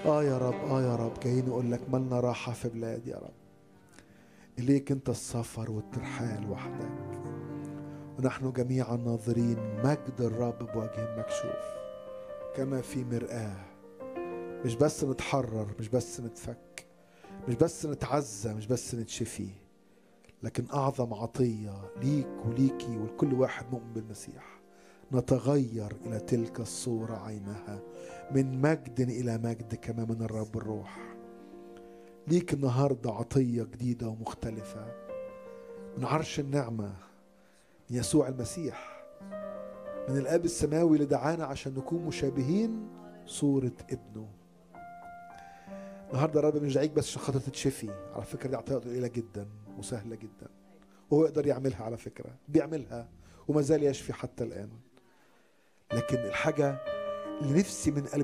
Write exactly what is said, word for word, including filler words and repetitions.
آه يا رب، آه يا رب، جايين نقول لك مالنا راحة في بلاد يا رب. إليك أنت السفر والترحال وحدك، ونحن جميعا ناظرين مجد الرب بوجه مكشوف كما في مرآة. مش بس نتحرر، مش بس نتفك، مش بس نتعزى، مش بس نتشفي، لكن أعظم عطية ليك وليكي ولكل واحد مؤمن بالمسيح، نتغير إلى تلك الصورة عينها، من مجد إلى مجد كما من الرب الروح. ليك النهاردة عطية جديدة ومختلفة من عرش النعمة، من يسوع المسيح، من الآب السماوي اللي دعانا عشان نكون مشابهين صورة ابنه. النهارده الرب مش دعيك بس عشان خاطر تتشفي، على فكرة دي عطية قليلة جدا وسهلة جدا، وهو يقدر يعملها، على فكرة بيعملها وما زال يشفي حتى الآن. لكن الحاجة اللي نفسي من قلبي